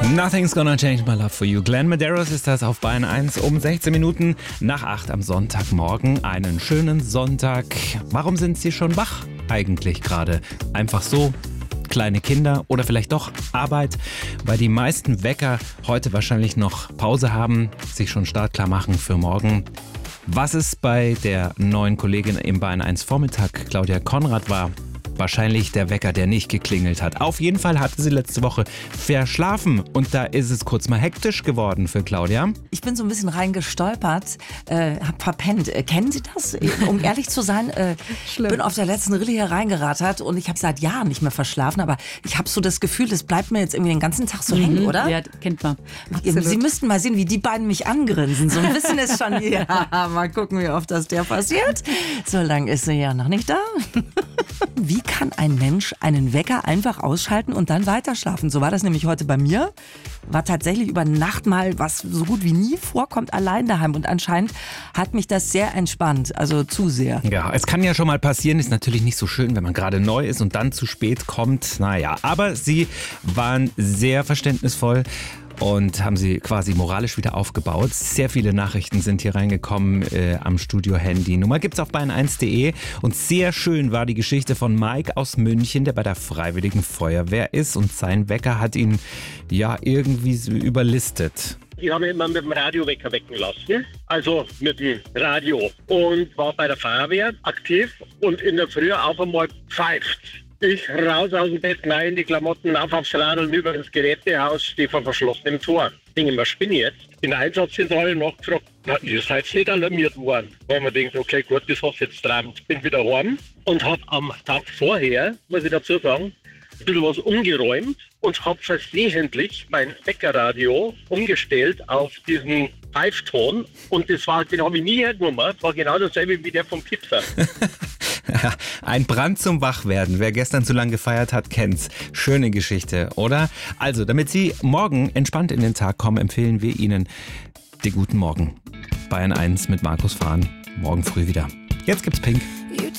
Nothing's gonna change my love for you. Glenn Medeiros ist das auf Bayern 1 um 16 Minuten nach 8 am Sonntagmorgen. Einen schönen Sonntag. Warum sind Sie schon wach eigentlich gerade? Einfach so? Kleine Kinder oder vielleicht doch Arbeit, weil die meisten Wecker heute wahrscheinlich noch Pause haben, sich schon startklar machen für morgen. Was es bei der neuen Kollegin im Bayern 1 Vormittag, Claudia Konrad, war, wahrscheinlich der Wecker, der nicht geklingelt hat. Auf jeden Fall hatte sie letzte Woche verschlafen und da ist es kurz mal hektisch geworden für Claudia. Ich bin so ein bisschen reingestolpert, hab verpennt. Kennen Sie das? Um ehrlich zu sein, bin auf der letzten Rille hier reingerattert und ich habe seit Jahren nicht mehr verschlafen, aber ich habe so das Gefühl, das bleibt mir jetzt irgendwie den ganzen Tag so hängen, oder? Ja, kennt man. Absolut. Sie müssten mal sehen, wie die beiden mich angrinsen. So ein bisschen ist schon hier. Mal gucken, wie oft das der passiert. So lange ist sie ja noch nicht da. Wie kann ein Mensch einen Wecker einfach ausschalten und dann weiterschlafen? So war das nämlich heute bei mir. War tatsächlich über Nacht mal, was so gut wie nie vorkommt, allein daheim. Und anscheinend hat mich das sehr entspannt, also zu sehr. Ja, es kann ja schon mal passieren, ist natürlich nicht so schön, wenn man gerade neu ist und dann zu spät kommt. Naja, aber sie waren sehr verständnisvoll und haben sie quasi moralisch wieder aufgebaut. Sehr viele Nachrichten sind hier reingekommen am Studio-Handy-Nummer. Gibt's auf bayern1.de. Und sehr schön war die Geschichte von Mike aus München, der bei der Freiwilligen Feuerwehr ist. Und sein Wecker hat ihn ja irgendwie so überlistet. Ich habe mich immer mit dem Radiowecker wecken lassen, also mit dem Radio. Und war bei der Feuerwehr aktiv und in der Früh auf einmal pfeift. Ich raus aus dem Bett, rein in die Klamotten, aufs Rad und über das Gerätehaus, stehe vor verschlossenem Tor. Denke, was bin ich jetzt? In der Einsatzzentrale nachgefragt, na, ihr seid nicht alarmiert worden. Weil man denkt, okay, gut, das hast du jetzt dran. Bin wieder heim und habe am Tag vorher, muss ich dazu sagen, ein bisschen was umgeräumt und habe versehentlich mein Weckerradio umgestellt auf diesen Pfeifton. Und das war, den habe ich nie hergenommen. Das war genau dasselbe wie der vom Pizza. Ein Brand zum Wachwerden. Wer gestern zu lang gefeiert hat, kennt's. Schöne Geschichte, oder? Also, damit Sie morgen entspannt in den Tag kommen, empfehlen wir Ihnen den guten Morgen. Bayern 1 mit Markus Fahn. Morgen früh wieder. Jetzt gibt's Pink.